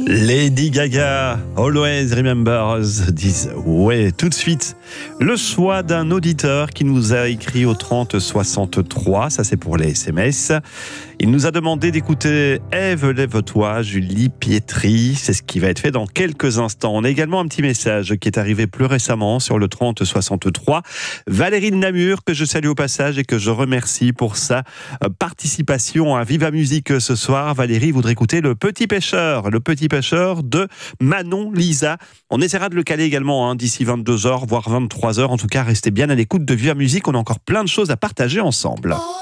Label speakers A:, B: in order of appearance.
A: Lady Gaga, Always Remembers, disent ouais. Tout de suite, le choix d'un auditeur qui nous a écrit au 30 63, ça c'est pour les SMS. Il nous a demandé d'écouter Ève, lève-toi, Julie Pietri. C'est ce qui va être fait dans quelques instants. On a également un petit message qui est arrivé plus récemment sur le 30 63. Valérie de Namur, que je salue au passage et que je remercie pour sa participation à Viva Musique ce soir. Valérie voudrait écouter Le Petit Pêcheur de Manon Lisa. On essaiera de le caler également d'ici 22h, voire 23h. En tout cas, restez bien à l'écoute de Viva Musique. On a encore plein de choses à partager ensemble.